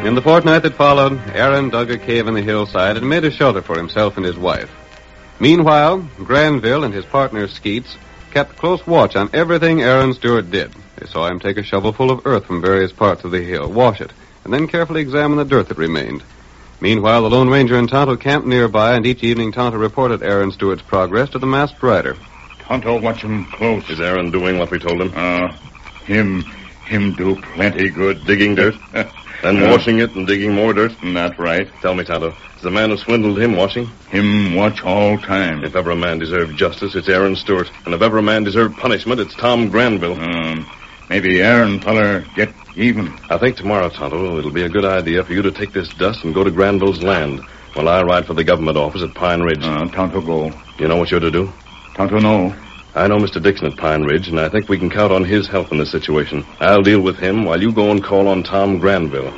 In the fortnight that followed, Aaron dug a cave in the hillside and made a shelter for himself and his wife. Meanwhile, Granville and his partner Skeets kept close watch on everything Aaron Stewart did. They saw him take a shovelful of earth from various parts of the hill, wash it, and then carefully examine the dirt that remained. Meanwhile, the Lone Ranger and Tonto camped nearby, and each evening Tonto reported Aaron Stewart's progress to the masked rider. Tonto, watch him close. Is Aaron doing what we told him? Him do plenty good. Digging dirt? Then washing it and digging more dirt? That's right. Tell me, Tonto, is the man who swindled him washing? Him watch all time. If ever a man deserved justice, it's Aaron Stewart. And if ever a man deserved punishment, it's Tom Granville. Maybe Aaron feller get even. I think tomorrow, Tonto, it'll be a good idea for you to take this dust and go to Granville's land while I ride for the government office at Pine Ridge. Tonto go. You know what you're to do? Tonto know. I know Mr. Dixon at Pine Ridge, and I think we can count on his help in this situation. I'll deal with him while you go and call on Tom Granville.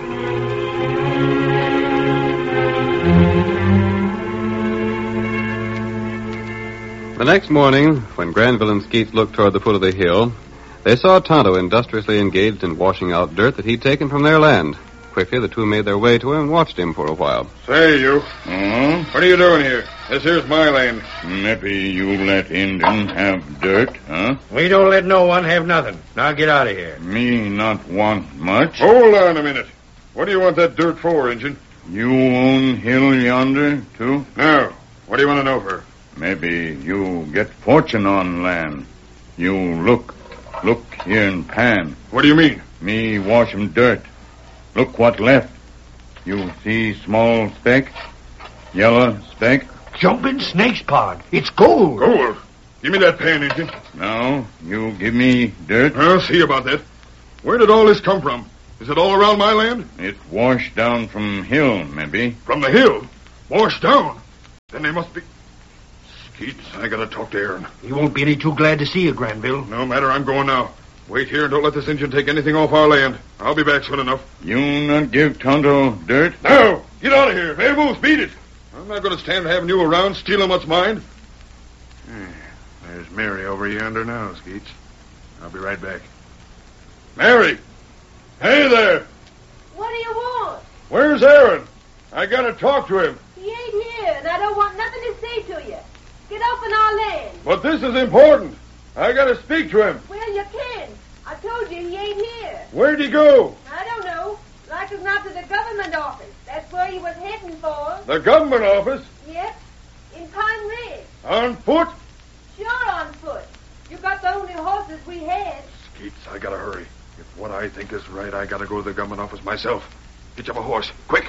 The next morning, when Granville and Skeets looked toward the foot of the hill, they saw Tonto industriously engaged in washing out dirt that he'd taken from their land. Quickly, the two made their way to him and watched him for a while. Say, you. What are you doing here? This here's my land. Maybe you let Indian have dirt, huh? We don't let no one have nothing. Now get out of here. Me not want much. Hold on a minute. What do you want that dirt for, Injun? You own hill yonder, too? No. What do you want to know for? Maybe you get fortune on land. You look here in pan. What do you mean? Me wash 'em dirt. Look what left. You see small speck? Yellow speck? Jumping snake's pod. It's gold. Gold? Give me that pan, Injun. Now, you give me dirt? I'll see about that. Where did all this come from? Is it all around my land? It washed down from hill, maybe. From the hill? Washed down? Then they must be... Skeets, I gotta talk to Aaron. He won't be any too glad to see you, Granville. No matter, I'm going now. Wait here and don't let this Injun take anything off our land. I'll be back soon enough. You not give Tonto dirt? No! Get out of here. Vamoose, beat it. I'm not going to stand having you around stealing what's mine. There's Mary over yonder now, Skeets. I'll be right back. Mary! Hey there! What do you want? Where's Aaron? I got to talk to him. He ain't here, and I don't want nothing to say to you. Get off in our land. But this is important. I got to speak to him. Well, you can. I told you he ain't here. Where'd he go? I don't know. Like as not to the government office. That's where he was heading for. The government office? Yep. In Pine Ridge. On foot? Sure on foot. You got the only horses we had. Skeets, I got to hurry. If what I think is right, I got to go to the government office myself. Get you a horse. Quick.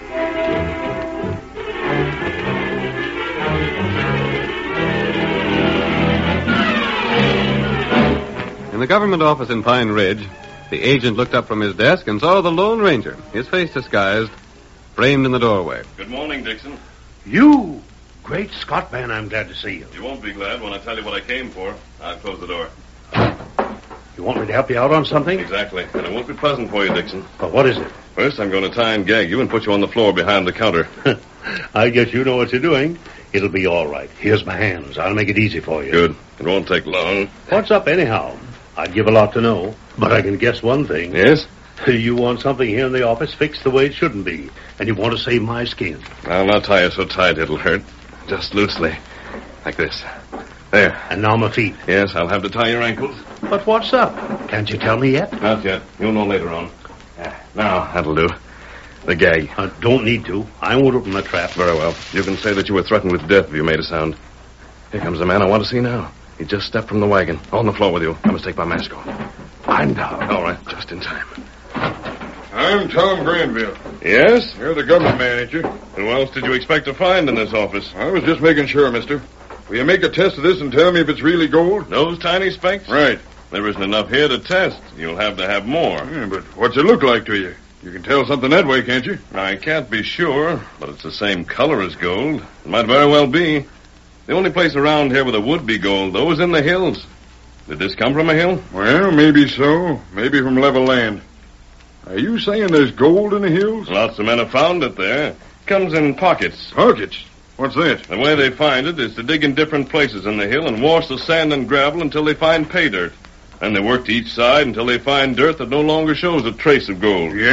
In the government office in Pine Ridge, the agent looked up from his desk and saw the Lone Ranger, his face disguised, framed in the doorway. Good morning, Dixon. You! Great Scott, man, I'm glad to see you. You won't be glad when I tell you what I came for. I'll close the door. You want me to help you out on something? Exactly. And it won't be pleasant for you, Dixon. But what is it? First, I'm going to tie and gag you and put you on the floor behind the counter. I guess you know what you're doing. It'll be all right. Here's my hands. I'll make it easy for you. Good. It won't take long. What's up, anyhow? I'd give a lot to know, but I can guess one thing. Yes? You want something here in the office fixed the way it shouldn't be, and you want to save my skin. I'll not tie you so tight it'll hurt. Just loosely. Like this. There. And now my feet. Yes, I'll have to tie your ankles. But what's up? Can't you tell me yet? Not yet. You'll know later on. Now, that'll do. The gag. Don't need to. I won't open the trap. Very well. You can say that you were threatened with death if you made a sound. Here comes the man I want to see now. He just stepped from the wagon. On the floor with you. I must take my mask off. I'm down. All right, just in time. I'm Tom Granville. Yes? You're the government man, ain't you? Who else did you expect to find in this office? I was just making sure, mister. Will you make a test of this and tell me if it's really gold? Those tiny specks? Right. There isn't enough here to test. You'll have to have more. Yeah, but what's it look like to you? You can tell something that way, can't you? I can't be sure, but it's the same color as gold. It might very well be. The only place around here where there would be gold, though, is in the hills. Did this come from a hill? Well, maybe so. Maybe from level land. Are you saying there's gold in the hills? Lots of men have found it there. Comes in pockets. Pockets? What's that? The way they find it is to dig in different places in the hill and wash the sand and gravel until they find pay dirt. Then they work to each side until they find dirt that no longer shows a trace of gold. Yeah?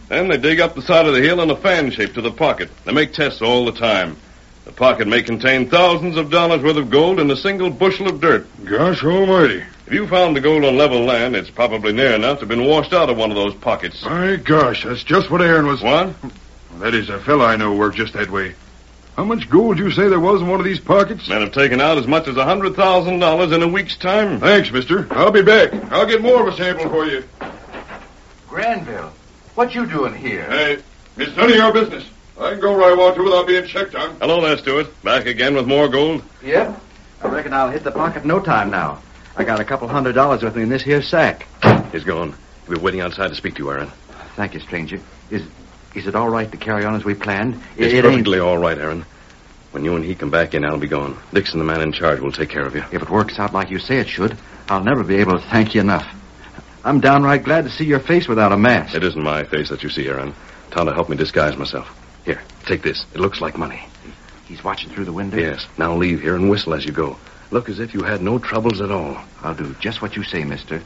Then they dig up the side of the hill in a fan shape to the pocket. They make tests all the time. The pocket may contain thousands of dollars worth of gold in a single bushel of dirt. Gosh almighty. If you found the gold on level land, it's probably near enough to have been washed out of one of those pockets. My gosh, that's just what Aaron was... What? That is, a fella I know worked just that way. How much gold you say there was in one of these pockets? Men have taken out as much as $100,000 in a week's time. Thanks, mister. I'll be back. I'll get more of a sample for you. Granville, what you doing here? Hey, it's none of your business. I can go where I want to without being checked on. Hello there, Stuart. Back again with more gold? Yep. I reckon I'll hit the pocket in no time now. I got $200 with me in this here sack. He's gone. We're waiting outside to speak to you, Aaron. Thank you, stranger. Is it all right to carry on as we planned? It's it perfectly all right, Aaron. When you and he come back in, I'll be gone. Dixon, the man in charge, will take care of you. If it works out like you say it should, I'll never be able to thank you enough. I'm downright glad to see your face without a mask. It isn't my face that you see, Aaron. Tonto helped me disguise myself. Here, take this. It looks like money. He's watching through the window? Yes. Now leave here and whistle as you go. Look as if you had no troubles at all. I'll do just what you say, mister.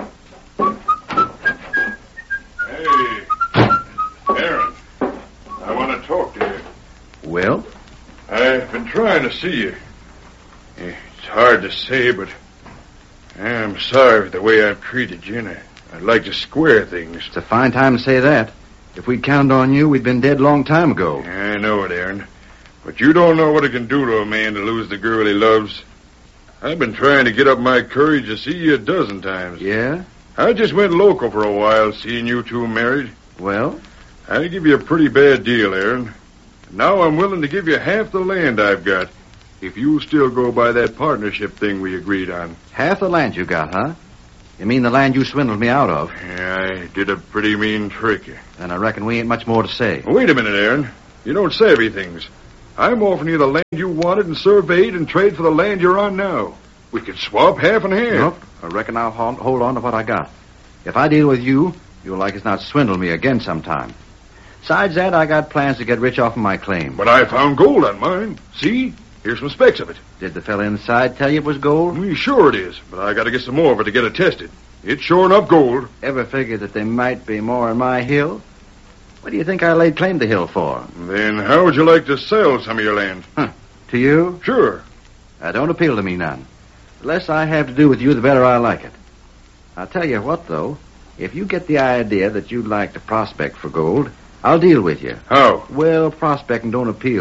Hey, Aaron. I want to talk to you. Well? I've been trying to see you. It's hard to say, but I'm sorry for the way I've treated you, and I'd like to square things. It's a fine time to say that. If we'd counted on you, we'd been dead a long time ago. I know it, Aaron. But you don't know what it can do to a man to lose the girl he loves. I've been trying to get up my courage to see you a dozen times. Yeah? I just went local for a while, seeing you two married. Well? I give you a pretty bad deal, Aaron. Now I'm willing to give you half the land I've got, if you still go by that partnership thing we agreed on. Half the land you got, huh? You mean the land you swindled me out of? Yeah, I did a pretty mean trick. Then I reckon we ain't much more to say. Wait a minute, Aaron. You don't savvy things. I'm offering you the land you wanted and surveyed and trade for the land you're on now. We could swap half and half. Nope. I reckon I'll hold on to what I got. If I deal with you, you'll like as not swindle me again sometime. Besides that, I got plans to get rich off of my claim. But I found gold on mine. See? Here's some specks of it. Did the fella inside tell you it was gold? Sure it is, but I got to get some more of it to get it tested. It's sure enough gold. Ever figured that there might be more in my hill? What do you think I laid claim to the hill for? Then how would you like to sell some of your land? To you? Sure. That don't appeal to me none. The less I have to do with you, the better I like it. I'll tell you what, though. If you get the idea that you'd like to prospect for gold, I'll deal with you. How? Well, prospecting don't appeal